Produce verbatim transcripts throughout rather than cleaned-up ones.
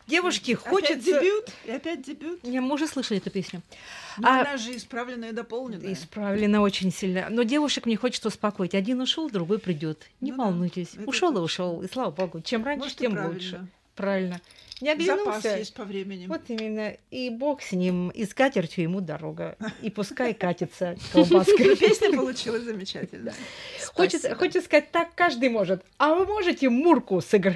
Девушки, Опять хочется... дебют? И опять дебют? Не, мы уже слышали эту песню. Ну, А- она же исправленная и дополненная. Исправлена очень сильно. Но девушек мне хочется успокоить. Один ушел, другой придет. Не Ну да, волнуйтесь. это Ушел и точно. ушел. И слава богу. Чем раньше, Может, и тем правильно. лучше. Правильно. Не Запас оглянулся. есть по времени. Вот именно. И бог с ним, и с катертью ему дорога. И пускай катится колбаской. Ну, песня получилась замечательная. Хочется, Спасибо. хочется сказать, так каждый может. А вы можете Мурку сыграть?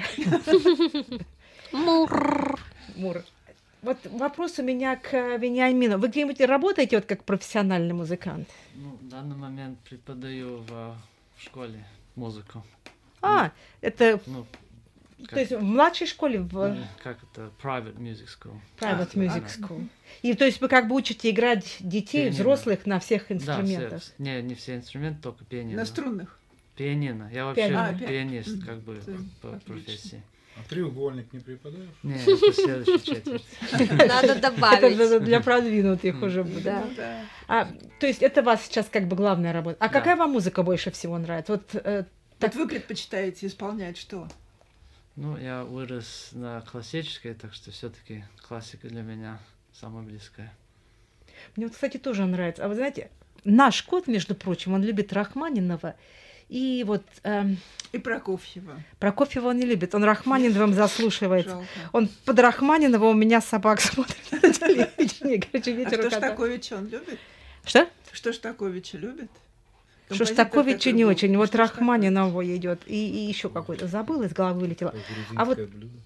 Мур. Мур. Вот вопрос у меня к Вениамину. Вы где-нибудь работаете вот как профессиональный музыкант? Ну, в данный момент преподаю в, а, в школе музыку. А, это, Ну, как, то есть в младшей школе, в ну, как это, private music school. private А, music ага. school. И то есть вы как бы учите играть детей, Пианино. взрослых на всех Да, инструментах? все, не, не все инструменты, только пианино. На струнных. Пианино. Я вообще Пианино. А, пи- пианист, Мгм. как бы, Ты- по отлично. профессии. А треугольник не преподаешь? Не, это следующая четверть. Надо Это добавить. для, для продвинутых уже будет. Да. Ну да. А, то есть это у вас сейчас как бы главная работа. А Да. какая вам музыка больше всего нравится? Вот э, Так вы предпочитаете исполнять что? Ну, я вырос на классической, так что все-таки классика для меня самая близкая. мне вот, кстати, тоже нравится. А вы знаете, наш кот, между прочим, он любит Рахманинова. И вот эм, И Прокофьева. Прокофьева он не любит. Он Рахманиновым заслушивается. Жалко. Он под Рахманинова у меня собак смотрит на телевидении. Короче, А ветер у кота. Шостаковича он любит? Что? Что Шостаковича любит? Шостаковича не очень. Вот Рахманинов. Рахманинова идет. И, и еще какой-то забыл, из головы вылетело. А вот- Грузинское блюдо.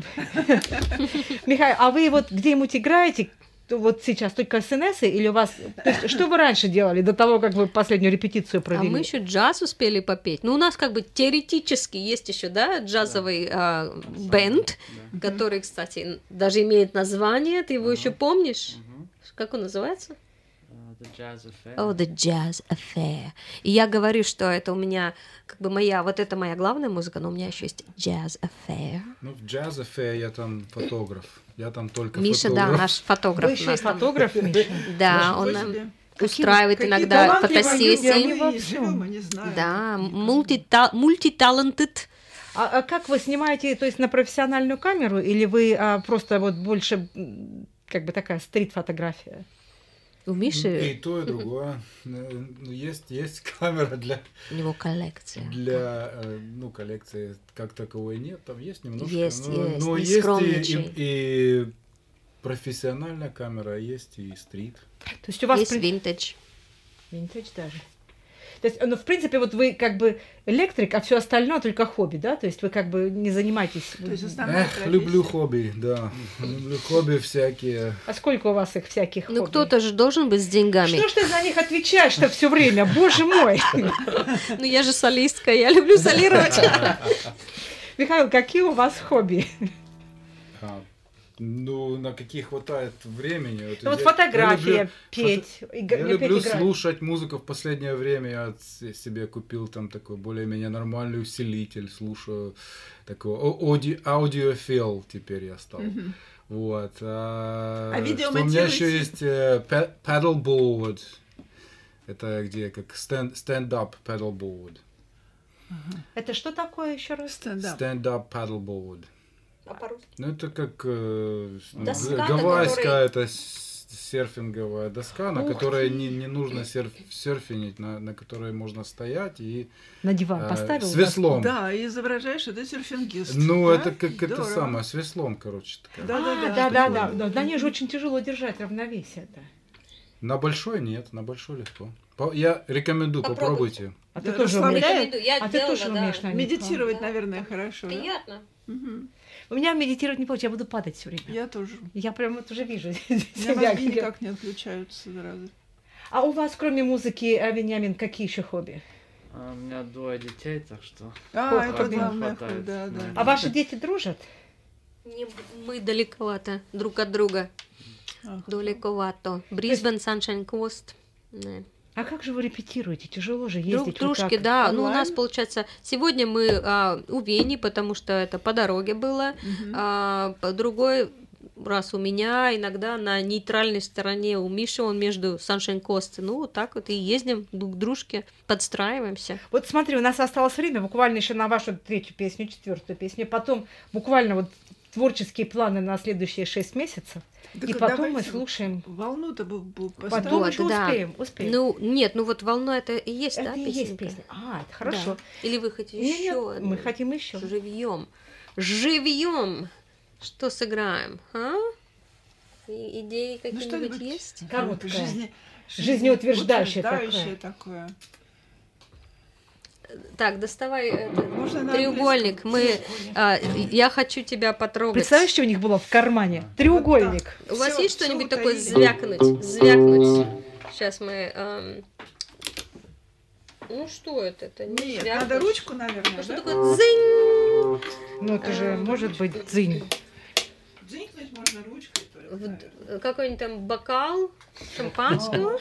Михаил, а вы вот где-нибудь играете? То вот сейчас только СНС или у вас... То есть, что вы раньше делали, до того, как вы последнюю репетицию А провели? мы еще джаз успели попеть. Ну, у нас как бы теоретически есть еще, да, джазовый а, бенд, Да. который, кстати, даже имеет название. Ты его Ага. еще помнишь? Мгм. Как он называется? Uh, the Jazz Affair. Oh, the Jazz Affair. И я говорю, что это у меня, как бы моя, вот это моя главная музыка, но у меня еще есть Jazz Affair. Ну, в Jazz Affair я там фотограф. Я там только Миша, да, фотограф. наш фотограф. Вы у еще и нас там. фотограф, Миша? Да, Ничего он нам себе. устраивает Какие иногда талантливые люди, фотосессии. они во Мы всем. живем, мы не знаем. Да, Никого. мультита- мультиталантед. А, а как вы снимаете, то есть на профессиональную камеру, или вы а, просто вот больше м, как бы такая стрит-фотография? У И Миши то, и другое. Ну, есть, есть камера для, у него коллекция. для э, ну, коллекции как таковой нет, там есть немножко. Есть, но, есть, но не есть и, скромничай. и, и профессиональная камера, а есть и стрит. То есть у вас... Есть при- винтаж. Винтаж даже. То есть, ну, в принципе, вот вы как бы электрик, а все остальное только хобби, да? То есть вы как бы не занимаетесь... То есть основная Эх, профессия. люблю хобби, да. Люблю хобби всякие. А сколько у вас их всяких Ну, хобби? кто-то же должен быть с деньгами. Что ж ты за них отвечаешь-то все время? Боже мой! Ну, я же солистка, я люблю солировать. Михаил, какие у вас хобби? А, ну, на какие хватает времени. Вот, Ну, вот я- фотография, я люблю, петь. фото- ига- я не петь, люблю играть. слушать музыку в последнее время. Я с- себе купил там такой более-менее нормальный усилитель. Слушаю такой о- ауди- аудиофил теперь я стал. Мгм. Вот. А, А видео что у меня монтируете? еще есть э, пе- paddleboard. Это где как stand- stand-up paddleboard. Это что такое еще раз? Стендап. Stand-up paddleboard. А по-русски? Ну, это как э, ну, Доска, г- на гавайская, которой- это с- серфинговая доска, на Ух которой ты. не, не нужно серф, серфинить, на, на которой можно стоять и На диван э, поставил? с да? веслом. Да, и изображаешь, что ты серфингист. Ну, да? это как это Здорово. самое, с веслом, короче. Такая. Да, да, А, да. да, да, да. Такое. Но на ней же очень тяжело держать равновесие-то. На большой нет, на большой легко. По- Я рекомендую, Попробуйте. попробуйте. А ты Да, тоже умеешь? расслабляет. Я А ты делала, тоже да. умеешь на них? Медитировать, Да. наверное, хорошо. да? Приятно. Мгм. У меня медитировать не получится, я буду падать все время. Я тоже. Я прям вот уже вижу У меня себя. мозги как- никак не отключаются сразу. А у вас, кроме музыки, э, Вениамин, какие еще хобби? А, у меня двое детей, так что... А, Ох, это как главное. хватает. Да, да. А ваши дети дружат? Не, мы далековато друг от друга. Ах. Далековато. Брисбен, Sunshine Coast. Не. А как же вы репетируете? Тяжело же Друг ездить вот дружки, так. да. Ну, у онлайн? нас, получается, сегодня мы а, у Вени, потому что это по дороге было. Мгм. А, по другой раз у меня, иногда на нейтральной стороне у Миши, он между Sunshine Coast. Ну, вот так вот и ездим друг к дружке, подстраиваемся. Вот смотри, у нас осталось время буквально еще на вашу третью песню, четвертую песню. Потом буквально вот творческие планы на следующие шесть месяцев. Так И потом мы давайте слушаем. Волну-то бу- бу- Потом поставим. Вот, уже да. успеем, успеем. Ну, нет, ну вот волна это и есть, это да, и есть песенка? песня. А, это хорошо. Да. Или вы хотите Нет, еще? нет, мы хотим еще. Живьем. Живьем. Что сыграем? А? И- идеи Ну, какие-нибудь что-нибудь есть? Короткое. Жизни- Жизнеутверждающее утверждающее такое. Так, доставай это, Можно на треугольник. Мы, а, я хочу тебя потрогать. Представляешь, что у них было в кармане? Треугольник. У вас Всё- есть всё что-нибудь такое утаили. звякнуть? Звякнуть. Сейчас мы. ам, Ну что это? Это не Нет, звякнуть. надо ручку, наверное, Ну, что да? такое дзынь? Ну, это же Эм, может быть дзынь. Дзынькнуть можно ручкой только, В- наверное. Какой-нибудь там бокал шампанского.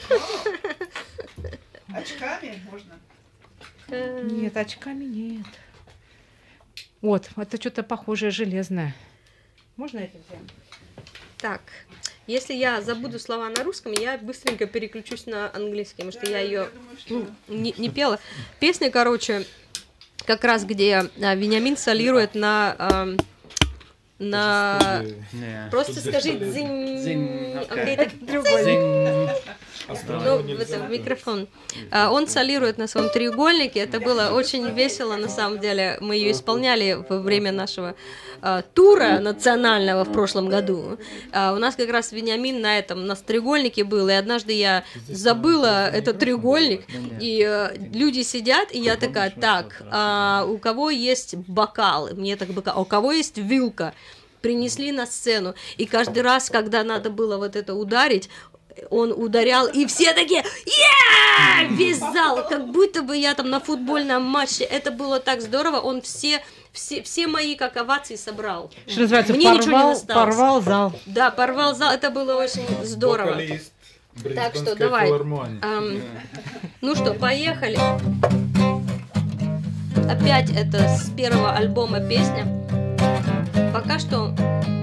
Очками можно. Э, Нет, очками нет. Вот, это что-то похожее железное. Можно это взять? Так, если я забуду слова на русском, я быстренько переключусь на английский, потому что я ее думаю, что... не, не пела. Песня, короче, как раз где а, Вениамин солирует на ам, на Не. просто скажи дзинь. Дзинь, окей. Окей, так Зинь. ну, в, это, в микрофон. А, он солирует на своем треугольнике. Это было очень весело, на самом деле. Мы ее исполняли во время нашего а, тура национального в прошлом году. А, у нас как раз Вениамин на этом, на треугольнике был, и однажды я забыла этот треугольник, и а, люди сидят, и я такая, так, а, у кого есть бокал? Мне так бокал. А у кого есть вилка? Принесли на сцену, и каждый раз, когда надо было вот это ударить, он ударял, и все такие «Yeah!» Весь зал, как будто бы я там на футбольном матче. Это было так здорово. Он все, все, все мои как овации собрал. Что называется, Мне ничего не порвал, досталось. порвал зал. Да, порвал зал. Это было очень здорово. Вокалист Так что Брисбенской давай. филармонии. Ам, ну что, поехали. Опять это с первого альбома песня. Пока что